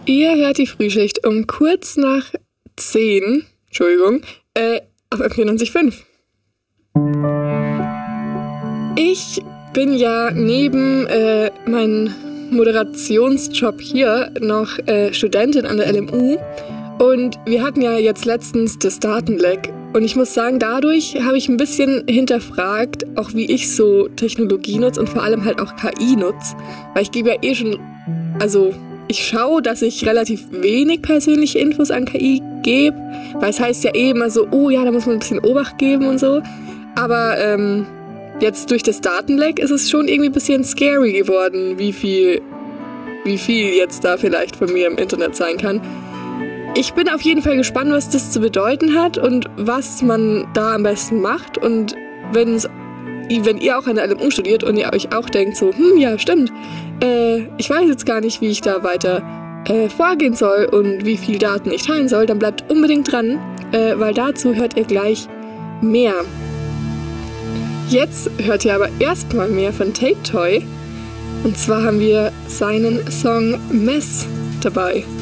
Ihr hört die Frühschicht um kurz nach 10, auf FM94.5. Ich bin ja neben meinem Moderationsjob hier noch Studentin an der LMU und wir hatten ja jetzt letztens das Datenleck und ich muss sagen, dadurch habe ich ein bisschen hinterfragt, auch wie ich so Technologie nutze und vor allem halt auch KI nutze, weil ich gebe ja schon, ich schaue, dass ich relativ wenig persönliche Infos an KI gebe, weil es heißt ja immer so, oh ja, da muss man ein bisschen Obacht geben und so, aber jetzt durch das Datenleck ist es schon irgendwie ein bisschen scary geworden, wie viel jetzt da vielleicht von mir im Internet sein kann. Ich bin auf jeden Fall gespannt, was das zu bedeuten hat und was man da am besten macht. Und wenn ihr auch an der LMU studiert und ihr euch auch denkt so, ja stimmt, ich weiß jetzt gar nicht, wie ich da weiter vorgehen soll und wie viel Daten ich teilen soll, dann bleibt unbedingt dran, weil dazu hört ihr gleich mehr. Jetzt hört ihr aber erstmal mehr von Take Toy. Und zwar haben wir seinen Song Mess dabei.